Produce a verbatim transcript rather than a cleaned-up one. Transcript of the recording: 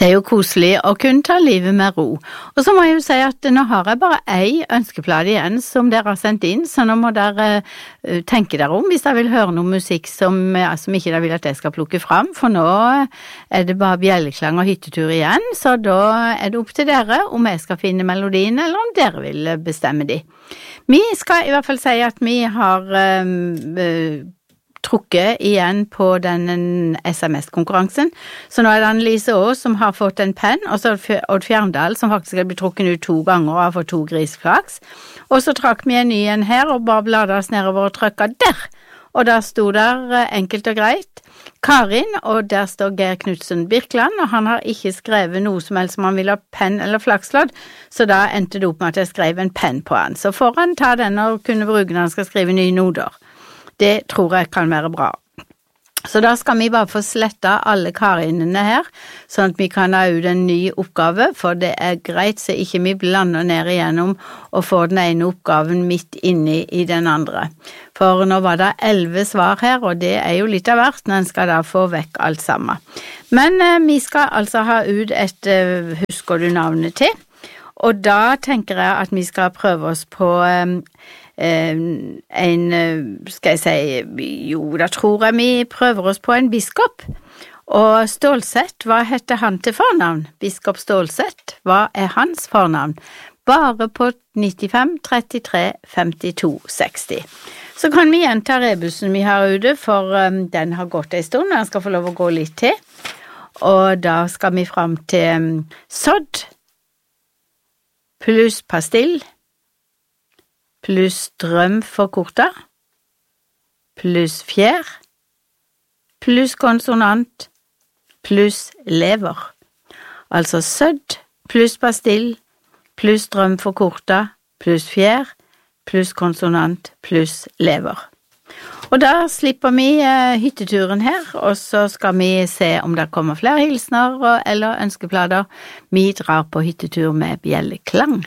Det er jo koselig å kunne ta livet med ro. Og så må jeg jo si at nå har jeg bare ei ønskeplate igjen som dere har sendt inn, så nå må dere uh, tenke dere om hvis dere vil høre noe musikk som, uh, som ikke dere vil at jeg skal plukke fram, for nå er det bare bjelleklang og hyttetur igjen, så da er det opp til dere om jeg skal finne melodien, eller om dere vil bestemme de. Vi skal i hvert fall si at vi har um, uh, trukket igjen på den S M S-konkurransen. Så nå er det Annelise Aas som har fått en penn, og så er det Odd Fjerndal som faktisk har blitt trukket ut to ganger og har fått to grisflaks. Og så trakk vi en ny en her og bare bladet oss nedover og trykket der. Og der stod der enkelt og greit Karin, og der står Geir Knudsen Birkeland, og han har ikke skrevet noe som helst som han vil ha penn eller flakslodd, så da endte det opp med at jeg skrev en penn på han. Så får han ta den og kunne bruke når han skal skrive nye noder. Det tror jeg kan være bra. Så da skal vi bare få sletta alle karinene her, sånn at vi kan ha ut en ny oppgave, for det er greit så ikke vi blander ned igjennom og får den ene oppgaven midt inni i den andre. For nå var det elleve svar her, og det er jo litt av hvert, når en skal da få vekk alt sammen. Men eh, vi skal altså ha ut et eh, husker du navnet til, og da tenker jeg at vi skal prøve oss på eh, en, skal jeg si, jo, da tror jeg vi prøver oss på en biskop. Og Stålsett, hva heter han til fornavn? Biskop Stålsett, hva er hans fornavn? Bare på nittifem trettitre femtito seksti. Så kan vi gjenta rebusen vi har ute, for um, den har gått en stund, og den skal få lov å gå litt til. Og da skal vi fram til um, sodd, pluss pastill, pluss drøm forkortet, pluss fjær, pluss konsonant, pluss lever. Altså sødd, pluss pastill, pluss drøm forkortet, pluss fjær, pluss konsonant, pluss lever. Og da slipper vi uh, hytteturen her, og så skal vi se om det kommer flere hilsner eller ønskeplader. Vi drar på hyttetur med bjelleklang.